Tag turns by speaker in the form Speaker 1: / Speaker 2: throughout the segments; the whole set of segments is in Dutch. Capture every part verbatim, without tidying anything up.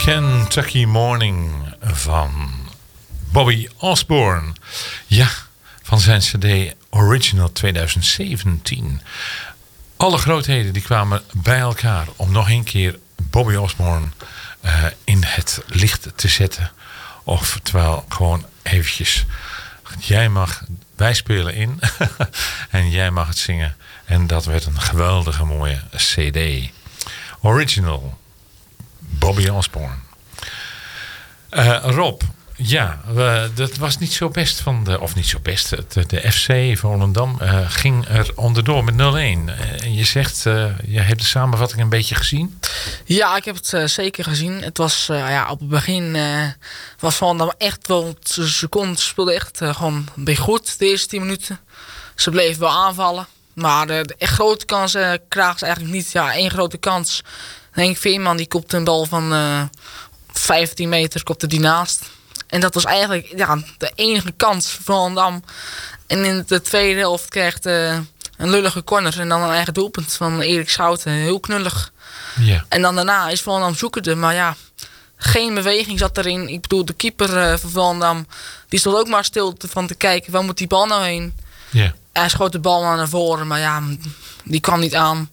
Speaker 1: Kentucky Morning van Bobby Osborne. Ja, van zijn cd Original twintig zeventien. Alle grootheden die kwamen bij elkaar om nog een keer Bobby Osborne uh, in het licht te zetten. Oftewel gewoon eventjes, jij mag, wij spelen in en jij mag het zingen. En dat werd een geweldige mooie cd. Original Bobby Osborne. Uh, Rob, ja, uh, dat was niet zo best van de, of niet zo best, de, de F C Volendam uh, ging er onderdoor met nul-een. En uh, je zegt, uh, je hebt de samenvatting een beetje gezien?
Speaker 2: Ja, ik heb het uh, zeker gezien. Het was uh, ja, op het begin uh, was Volendam echt wel een seconde. Ze speelden echt uh, gewoon een beetje goed de eerste tien minuten. Ze bleven wel aanvallen. Maar de, de echt grote kansen uh, kragen ze eigenlijk niet. Ja, één grote kans. Henk Veerman die kopte een bal van uh, vijftien meter, kopte die naast. En dat was eigenlijk ja, de enige kans voor Volendam. En in de tweede helft krijgt uh, een lullige corner en dan een eigen doelpunt van Erik Schouten. Heel knullig.
Speaker 1: Ja.
Speaker 2: En dan daarna is Volendam zoekende, maar ja, geen beweging zat erin. Ik bedoel, de keeper uh, van Volendam, die stond ook maar stil te, van te kijken, waar moet die bal nou heen?
Speaker 1: Ja.
Speaker 2: Hij schoot de bal naar voren, maar ja, die kwam niet aan.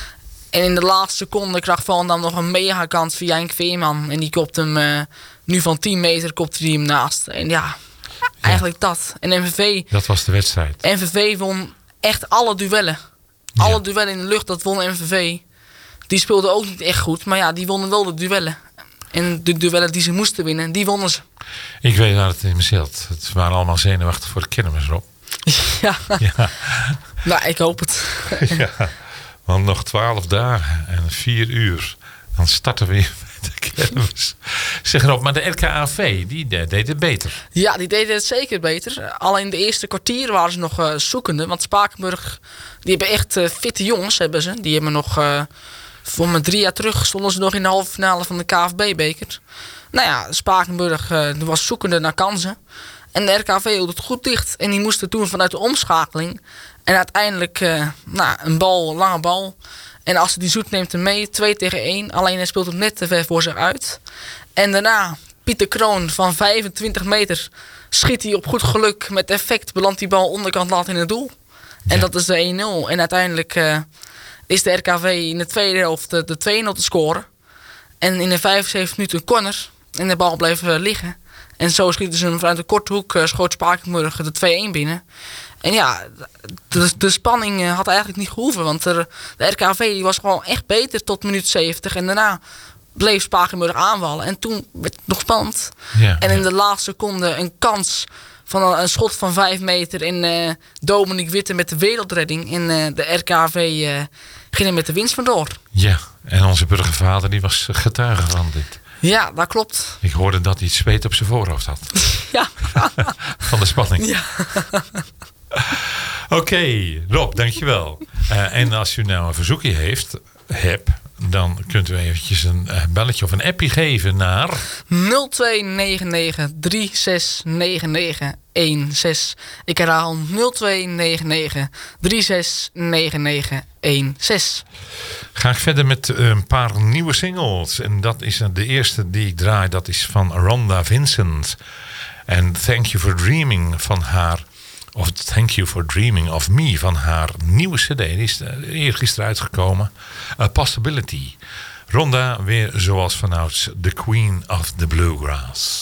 Speaker 2: En in de laatste seconde kreeg Volendam nog een mega kans via Henk Veerman. En die kopt hem uh, nu van tien meter, kopte hij hem naast. En ja, ja, eigenlijk dat. En M V V...
Speaker 1: Dat was de wedstrijd.
Speaker 2: M V V won echt alle duellen.
Speaker 1: Ja.
Speaker 2: Alle duellen in de lucht, dat won M V V. Die speelden ook niet echt goed, maar ja, die wonnen wel de duellen. En de duellen die ze moesten winnen, die wonnen ze.
Speaker 1: Ik weet waar het in me zit. Het waren allemaal zenuwachtig voor de kermis, Rob.
Speaker 2: Ja.
Speaker 1: Ja.
Speaker 2: Nou, ik hoop het.
Speaker 1: Ja. Want nog twaalf dagen en vier uur. Dan starten we weer met de kermis. Zeg erop, maar de R K A V, die deed het beter.
Speaker 2: Ja, die deden het zeker beter. Alleen de eerste kwartier waren ze nog uh, zoekende. Want Spakenburg, die hebben echt uh, fitte jongens, hebben ze. Die hebben nog, uh, voor me drie jaar terug, stonden ze nog in de halve finale van de K F B-beker. Nou ja, Spakenburg uh, was zoekende naar kansen. En de R K A V hield het goed dicht. En die moesten toen vanuit de omschakeling. En uiteindelijk uh, nou, een bal, een lange bal. En als die Zoet neemt hem mee, twee tegen één. Alleen hij speelt hem net te ver voor zich uit. En daarna, Pieter Kroon van vijfentwintig meter. Schiet hij op goed geluk. Met effect belandt die bal onderkant lat in het doel. En ja. Dat is de één nul. En uiteindelijk uh, is de R K V in de tweede helft de, de twee nul te scoren. En in de vijfenzeventig minuten een corner. En de bal bleef uh, liggen. En zo schieten ze hem vanuit de korte hoek, uh, schoot Spakenburg de twee-één binnen. En ja, de, de spanning uh, had eigenlijk niet gehoeven. Want er, de R K V die was gewoon echt beter tot minuut zeventig. En daarna bleef Spakenburg aanvallen. En toen werd het nog spannend.
Speaker 1: Ja,
Speaker 2: en in
Speaker 1: ja.
Speaker 2: de laatste seconde een kans van een, een schot van vijf meter. En uh, Dominique Witte met de wereldredding. En uh, de R K V uh, ging er met de winst vandoor.
Speaker 1: Ja, en onze burgervader die was getuige van dit.
Speaker 2: Ja, dat klopt.
Speaker 1: Ik hoorde dat hij het zweet op zijn voorhoofd had.
Speaker 2: Ja.
Speaker 1: Van de spanning.
Speaker 2: Ja.
Speaker 1: Oké, okay, Rob, dankjewel. Uh, en als u nou een verzoekje heeft, heb, dan kunt u eventjes een uh, belletje of een appje geven naar
Speaker 2: nul twee negen negen drie zes negen negen een zes. Ik herhaal nul twee negen negen drie zes negen negen een zes.
Speaker 1: Ga ik verder met een paar nieuwe singles. En dat is de eerste die ik draai. Dat is van Rhonda Vincent. En Thank You For Dreaming van haar... Of Thank You For Dreaming Of Me van haar nieuwe cd. Die is eergisteren uitgekomen. A Possibility. Rhonda weer zoals vanouds The Queen of the Bluegrass.